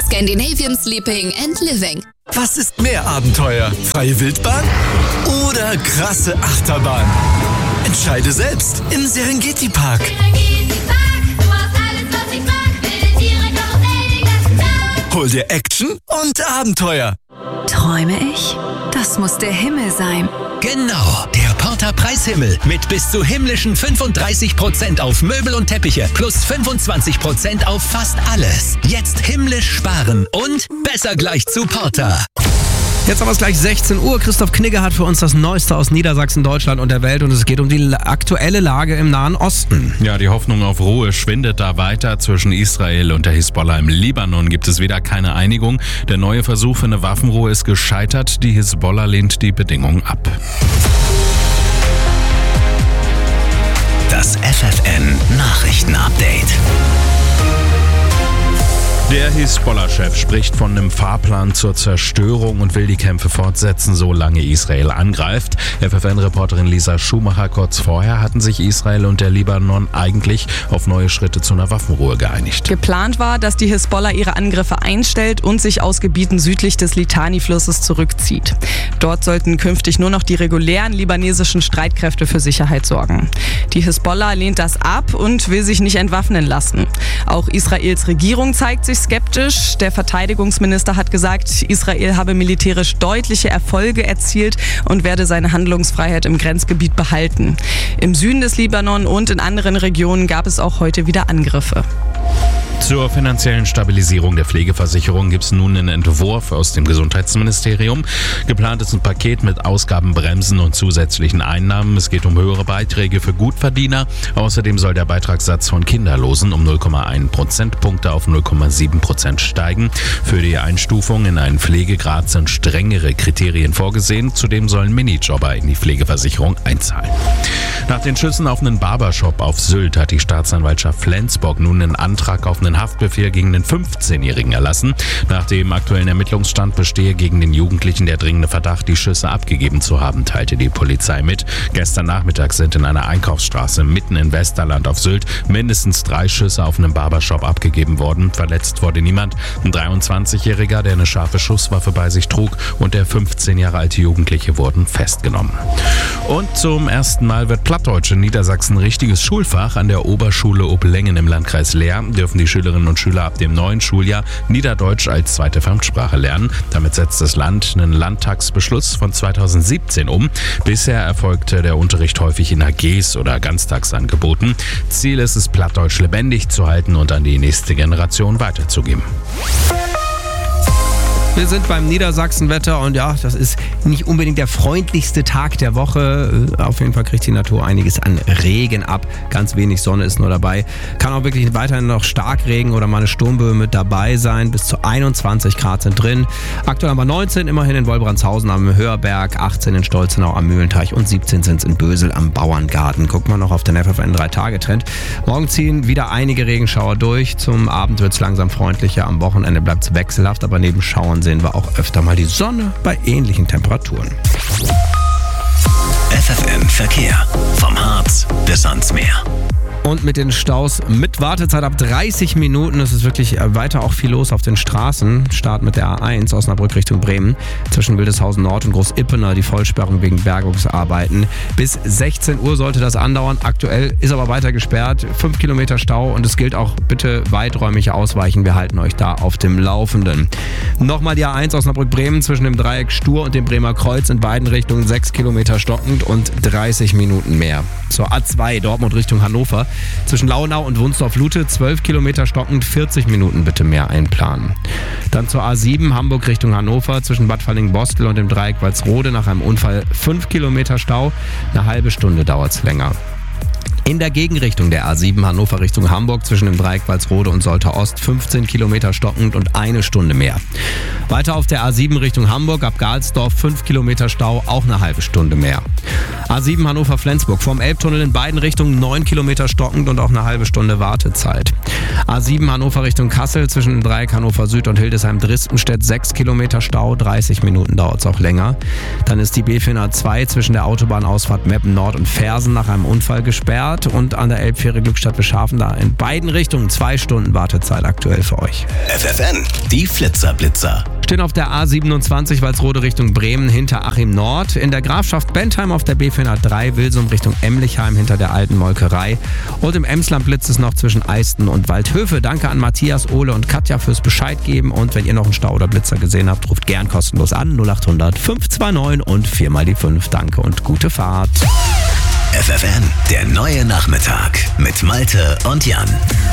Scandinavian Sleeping and Living. Was ist mehr Abenteuer? Freie Wildbahn oder krasse Achterbahn? Entscheide selbst im Serengeti Park. Hol dir Action und Abenteuer. Träume ich? Das muss der Himmel sein. Genau, der Porter Preishimmel mit bis zu himmlischen 35% auf Möbel und Teppiche plus 25% auf fast alles. Jetzt himmlisch sparen und besser gleich zu Porter. Jetzt haben wir es gleich 16 Uhr. Christoph Knigge hat für uns das Neueste aus Niedersachsen, Deutschland und der Welt und es geht um die aktuelle Lage im Nahen Osten. Ja, die Hoffnung auf Ruhe schwindet da weiter. Zwischen Israel und der Hisbollah im Libanon gibt es wieder keine Einigung. Der neue Versuch für eine Waffenruhe ist gescheitert. Die Hisbollah lehnt die Bedingungen ab. Das FFN-Nachrichten-Update. Der Hisbollah-Chef spricht von einem Fahrplan zur Zerstörung und will die Kämpfe fortsetzen, solange Israel angreift. FFN-Reporterin Lisa Schumacher: Kurz vorher hatten sich Israel und der Libanon eigentlich auf neue Schritte zu einer Waffenruhe geeinigt. Geplant war, dass die Hisbollah ihre Angriffe einstellt und sich aus Gebieten südlich des Litani-Flusses zurückzieht. Dort sollten künftig nur noch die regulären libanesischen Streitkräfte für Sicherheit sorgen. Die Hisbollah lehnt das ab und will sich nicht entwaffnen lassen. Auch Israels Regierung zeigt sich skeptisch. Der Verteidigungsminister hat gesagt, Israel habe militärisch deutliche Erfolge erzielt und werde seine Handlungsfreiheit im Grenzgebiet behalten. Im Süden des Libanon und in anderen Regionen gab es auch heute wieder Angriffe. Zur finanziellen Stabilisierung der Pflegeversicherung gibt es nun einen Entwurf aus dem Gesundheitsministerium. Geplant ist ein Paket mit Ausgabenbremsen und zusätzlichen Einnahmen. Es geht um höhere Beiträge für Gutverdiener. Außerdem soll der Beitragssatz von Kinderlosen um 0,1 Prozentpunkte auf 0,7% steigen. Für die Einstufung in einen Pflegegrad sind strengere Kriterien vorgesehen. Zudem sollen Minijobber in die Pflegeversicherung einzahlen. Nach den Schüssen auf einen Barbershop auf Sylt hat die Staatsanwaltschaft Flensburg nun einen Antrag auf einen Haftbefehl gegen den 15-Jährigen erlassen. Nach dem aktuellen Ermittlungsstand bestehe gegen den Jugendlichen der dringende Verdacht, die Schüsse abgegeben zu haben, teilte die Polizei mit. Gestern Nachmittag sind in einer Einkaufsstraße mitten in Westerland auf Sylt mindestens 3 Schüsse auf einem Barbershop abgegeben worden. Verletzt wurde niemand. Ein 23-Jähriger, der eine scharfe Schusswaffe bei sich trug, und der 15 Jahre alte Jugendliche wurden festgenommen. Und zum ersten Mal wird Plattdeutsch in Niedersachsen richtiges Schulfach. An der Oberschule Oblängen im Landkreis Leer dürfen die Schülerinnen und Schüler ab dem neuen Schuljahr Niederdeutsch als zweite Fremdsprache lernen. Damit setzt das Land einen Landtagsbeschluss von 2017 um. Bisher erfolgte der Unterricht häufig in AGs oder Ganztagsangeboten. Ziel ist es, Plattdeutsch lebendig zu halten und an die nächste Generation weiterzugeben. Wir sind beim Niedersachsenwetter und ja, das ist nicht unbedingt der freundlichste Tag der Woche. Auf jeden Fall kriegt die Natur einiges an Regen ab. Ganz wenig Sonne ist nur dabei. Kann auch wirklich weiterhin noch Starkregen oder mal eine Sturmböe mit dabei sein. Bis zu 21 Grad sind drin. Aktuell haben wir 19 immerhin in Wolbranshausen am Höherberg, 18 in Stolzenau am Mühlenteich und 17 sind es in Bösel am Bauerngarten. Gucken wir noch auf den FFN 3-Tage-Trend. Morgen ziehen wieder einige Regenschauer durch. Zum Abend wird es langsam freundlicher. Am Wochenende bleibt es wechselhaft, aber neben Schauern sehen wir auch öfter mal die Sonne bei ähnlichen Temperaturen. FFN Verkehr. Vom Harz bis ans Meer. Und mit den Staus mit Wartezeit ab 30 Minuten ist es wirklich weiter auch viel los auf den Straßen. Start mit der A1 Osnabrück Richtung Bremen. Zwischen Wildeshausen Nord und Großippener die Vollsperrung wegen Bergungsarbeiten. Bis 16 Uhr sollte das andauern. Aktuell ist aber weiter gesperrt. 5 Kilometer Stau und es gilt auch, bitte weiträumig ausweichen. Wir halten euch da auf dem Laufenden. Nochmal die A1 Osnabrück Bremen zwischen dem Dreieck Stur und dem Bremer Kreuz in beiden Richtungen 6 Kilometer stockend und 30 Minuten mehr. Zur A2 Dortmund Richtung Hannover. Zwischen Launau und Wunsdorf-Lute 12 Kilometer stockend, 40 Minuten bitte mehr einplanen. Dann zur A7 Hamburg Richtung Hannover zwischen Bad Falling-Bostel und dem Dreieck Walsrode nach einem Unfall 5 Kilometer Stau, eine halbe Stunde dauert es länger. In der Gegenrichtung der A7 Hannover Richtung Hamburg zwischen dem Dreieck Walsrode und Soltau Ost 15 Kilometer stockend und eine Stunde mehr. Weiter auf der A7 Richtung Hamburg ab Galsdorf 5 Kilometer Stau, auch eine halbe Stunde mehr. A7 Hannover-Flensburg vom Elbtunnel in beiden Richtungen 9 Kilometer stockend und auch eine halbe Stunde Wartezeit. A7 Hannover Richtung Kassel zwischen dem Dreieck Hannover Süd und Hildesheim-Dristenstedt 6 Kilometer Stau, 30 Minuten dauert es auch länger. Dann ist die B402 zwischen der Autobahnausfahrt Meppen Nord und Fersen nach einem Unfall gesperrt. Glückstadt und an der Elbfähre Glückstadt-Beschafen. Da in beiden Richtungen 2 Stunden Wartezeit aktuell für euch. FFN, die Flitzer-Blitzer. Stehen auf der A27 Walsrode Richtung Bremen hinter Achim Nord. In der Grafschaft Bentheim auf der B403 Wilsum Richtung Emlichheim hinter der alten Molkerei. Und im Emsland blitzt es noch zwischen Eisten und Waldhöfe. Danke an Matthias, Ole und Katja fürs Bescheid geben. Und wenn ihr noch einen Stau oder Blitzer gesehen habt, ruft gern kostenlos an 0800 529 und 4 mal die 5. Danke und gute Fahrt. FFN, der neue Nachmittag mit Malte und Jan.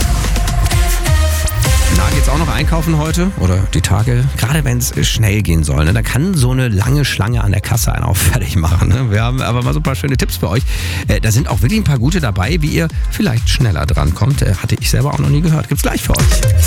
Na, geht's auch noch einkaufen heute oder die Tage? Gerade wenn es schnell gehen soll, ne? Da kann so eine lange Schlange an der Kasse einen auch fertig machen. Ne? Wir haben aber mal so ein paar schöne Tipps für euch. Da sind auch wirklich ein paar gute dabei, wie ihr vielleicht schneller drankommt. Hatte ich selber auch noch nie gehört. Gibt's gleich für euch.